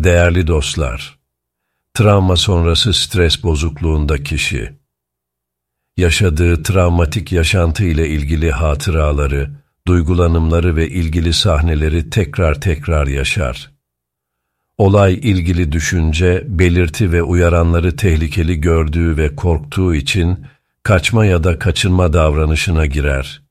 Değerli dostlar, travma sonrası stres bozukluğunda kişi, yaşadığı travmatik yaşantı ile ilgili hatıraları, duygulanımları ve ilgili sahneleri tekrar tekrar yaşar. Olay ilgili düşünce, belirti ve uyaranları tehlikeli gördüğü ve korktuğu için kaçma ya da kaçınma davranışına girer.